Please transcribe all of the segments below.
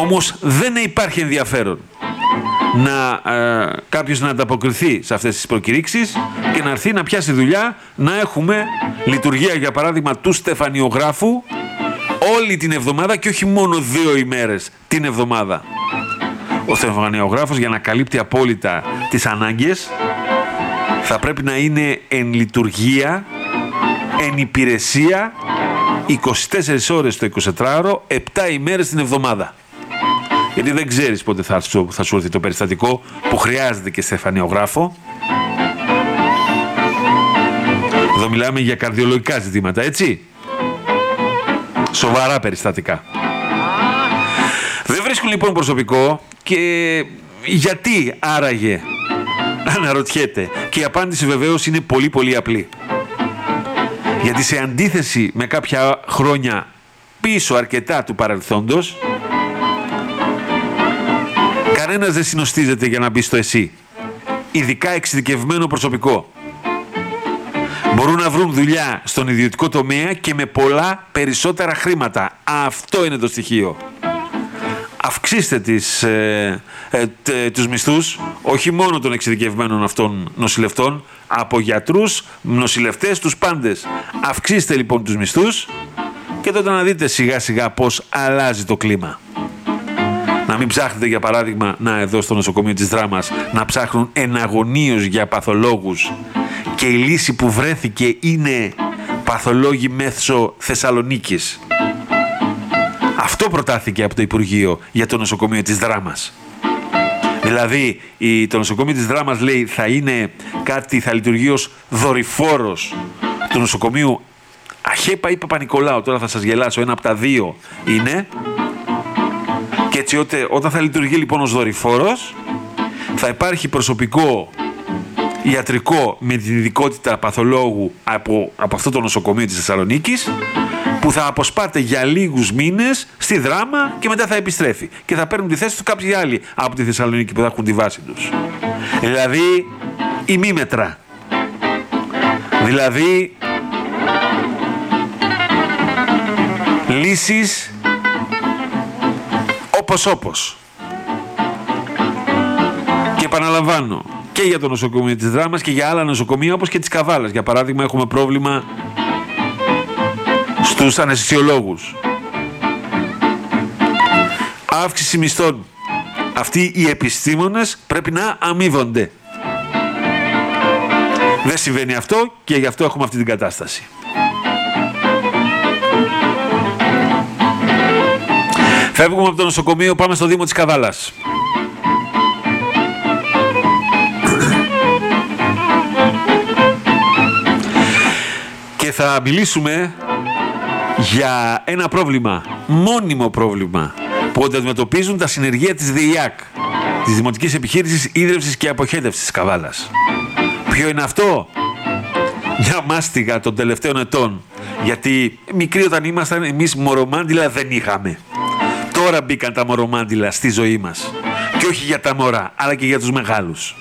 Όμως δεν υπάρχει ενδιαφέρον κάποιος να ανταποκριθεί σε αυτές τις προκηρύξεις και να έρθει να πιάσει δουλειά, να έχουμε λειτουργία, για παράδειγμα, του στεφανιογράφου όλη την εβδομάδα και όχι μόνο 2 ημέρες την εβδομάδα. Ο στεφανιογράφος, για να καλύπτει απόλυτα τις ανάγκες, θα πρέπει να είναι εν λειτουργία, εν υπηρεσία 24 ώρες το 24ωρο, 7 ημέρες την εβδομάδα. Γιατί δεν ξέρεις πότε θα σου έρθει το περιστατικό που χρειάζεται και στεφανιογράφο. Εδώ μιλάμε για καρδιολογικά ζητήματα, έτσι. Σοβαρά περιστατικά. Δεν βρίσκουν λοιπόν προσωπικό και γιατί άραγε, αναρωτιέται. Και η απάντηση βεβαίως είναι πολύ πολύ απλή. Γιατί σε αντίθεση με κάποια χρόνια πίσω αρκετά του παρελθόντος, κανένας δεν συνοστίζεται για να μπει στο ΕΣΥ. Ειδικά εξειδικευμένο προσωπικό. Μπορούν να βρουν δουλειά στον ιδιωτικό τομέα και με πολλά περισσότερα χρήματα. Αυτό είναι το στοιχείο. Αυξήστε τους μισθούς, όχι μόνο των εξειδικευμένων αυτών νοσηλευτών, από γιατρούς, νοσηλευτές, τους πάντες. Αυξήστε λοιπόν τους μισθούς και τότε να δείτε σιγά σιγά πώς αλλάζει το κλίμα. Να μην ψάχνετε, για παράδειγμα, εδώ στο νοσοκομείο της Δράμας, να ψάχνουν εναγωνίως για παθολόγους και η λύση που βρέθηκε είναι παθολόγοι μέσω Θεσσαλονίκης. Αυτό προτάθηκε από το Υπουργείο για το νοσοκομείο της Δράμας. Δηλαδή, το νοσοκομείο της Δράμας, λέει, θα λειτουργεί ως δορυφόρος του νοσοκομείου Αχέπα ή Παπα-Νικολάου. Τώρα θα σας γελάσω, ένα από τα δύο είναι. Και έτσι όταν θα λειτουργεί λοιπόν ως δορυφόρος, θα υπάρχει προσωπικό ιατρικό με την ειδικότητα παθολόγου από αυτό το νοσοκομείο της Θεσσαλονίκης, που θα αποσπάται για λίγους μήνες στη Δράμα και μετά θα επιστρέφει. Και θα παίρνουν τη θέση του κάποιοι άλλοι από τη Θεσσαλονίκη που θα έχουν τη βάση τους. Δηλαδή, ημίμετρα. Δηλαδή, λύσεις όπως. Και επαναλαμβάνω, και για το νοσοκομείο της Δράμας και για άλλα νοσοκομεία όπως και της Καβάλας. Για παράδειγμα, έχουμε πρόβλημα στους αναισθησιολόγους. Αύξηση μισθών. Αυτοί οι επιστήμονες πρέπει να αμείβονται. Δεν συμβαίνει αυτό και γι' αυτό έχουμε αυτή την κατάσταση. Φεύγουμε από το νοσοκομείο, πάμε στο Δήμο της Καβάλας. Και θα μιλήσουμε για ένα πρόβλημα, μόνιμο πρόβλημα, που αντιμετωπίζουν τα συνεργεία της ΔΕΙΑΚ, της Δημοτικής Επιχείρησης Ίδρυυσης και Αποχέτευσης της Καβάλας. Ποιο είναι αυτό? Μια μάστιγα των τελευταίων ετών. Γιατί μικροί όταν ήμασταν, εμείς μωρομάντιλα δεν είχαμε. Τώρα μπήκαν τα μωρομάντιλα στη ζωή μας. Και όχι για τα μωρά, αλλά και για τους μεγάλους.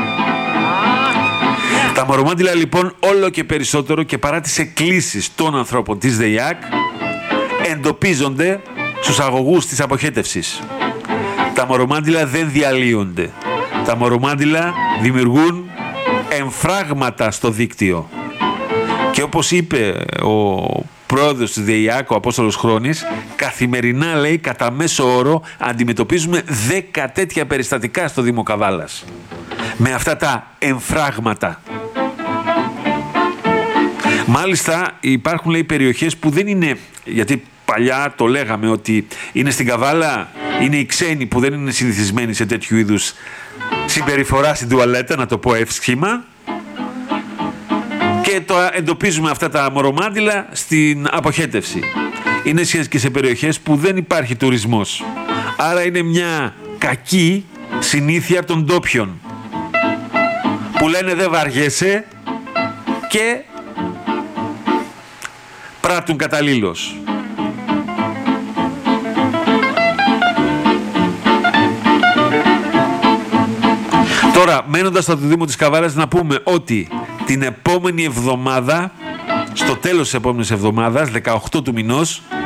Τα μωρομάντιλα λοιπόν όλο και περισσότερο, και παρά τις εκκλήσεις των ανθρώπων της ΔΕΙΑΚ, εντοπίζονται στους αγωγούς της αποχέτευσης. Τα μωρομάντιλα δεν διαλύονται. Τα μωρομάντιλα δημιουργούν εμφράγματα στο δίκτυο. Και όπως είπε ο πρόεδρος της ΔΕΙΑΚ, ο Απόστολος Χρόνης, καθημερινά, λέει, κατά μέσο όρο αντιμετωπίζουμε 10 τέτοια περιστατικά στο Δήμο Καβάλας. Με αυτά τα εμφράγματα. Μάλιστα υπάρχουν, λέει, περιοχές που δεν είναι, γιατί παλιά το λέγαμε ότι είναι στην Καβάλα, είναι οι ξένοι που δεν είναι συνηθισμένοι σε τέτοιου είδους συμπεριφορά στην τουαλέτα, να το πω εύσχημα, και το εντοπίζουμε αυτά τα μωρομάντιλα στην αποχέτευση. Είναι και σε περιοχές που δεν υπάρχει τουρισμός. Άρα είναι μια κακή συνήθεια των ντόπιων, που λένε δεν βαριέσαι και πράττουν καταλήλως. Τώρα, μένοντας στο Δήμο της Καβάλας, να πούμε ότι την επόμενη εβδομάδα, στο τέλος της επόμενης εβδομάδας, 18 του μηνός,